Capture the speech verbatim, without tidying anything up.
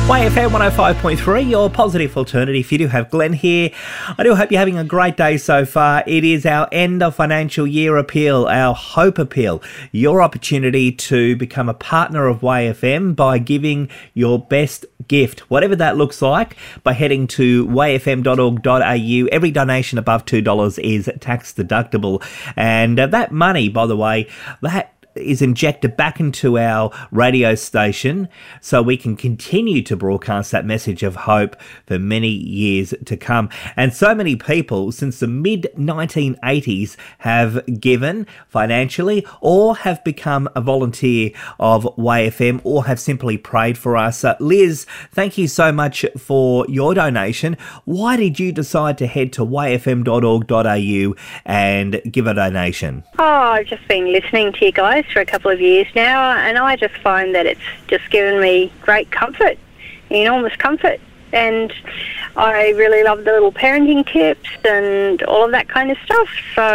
Y F M one oh five point three, your positive alternative. You do have Glenn here. I do hope you're having a great day so far. It is our end of financial year appeal, our Hope Appeal, your opportunity to become a partner of Y F M by giving your best gift, whatever that looks like, by heading to y f m dot org dot a u. Every donation above two dollars is tax deductible. And uh, that money, by the way, that is injected back into our radio station so we can continue to broadcast that message of hope for many years to come. And so many people since the mid nineteen eighties have given financially or have become a volunteer of Y F M or have simply prayed for us. Uh, Liz, thank you so much for your donation. Why did you decide to head to y f m dot org dot a u and give a donation? Oh, I've just been listening to you guys for a couple of years now, and I just find that it's just given me great comfort, enormous comfort, and I really love the little parenting tips and all of that kind of stuff. So